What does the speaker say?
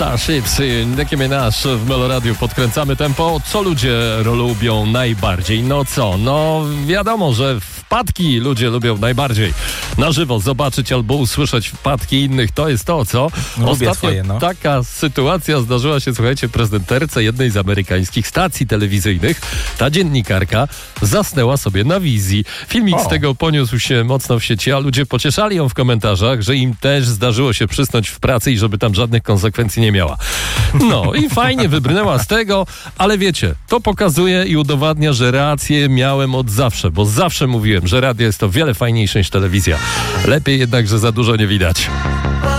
Starships i Nicki Minaj w Meloradiu. Podkręcamy tempo. Co ludzie lubią najbardziej? No co? No wiadomo, że wpadki ludzie lubią najbardziej. Na żywo zobaczyć albo usłyszeć wpadki innych, to jest to, co? Ostatnio taka sytuacja zdarzyła się, słuchajcie, prezenterce jednej z amerykańskich stacji telewizyjnych. Ta dziennikarka zasnęła sobie na wizji. Filmik z tego poniósł się mocno w sieci, a ludzie pocieszali ją w komentarzach, że im też zdarzyło się przysnąć w pracy i żeby tam żadnych konsekwencji nie miała. No i fajnie wybrnęła z tego, ale wiecie, to pokazuje i udowadnia, że rację miałem od zawsze, bo zawsze mówiłem, że radio jest to wiele fajniejsze niż telewizja. Lepiej jednak, że za dużo nie widać.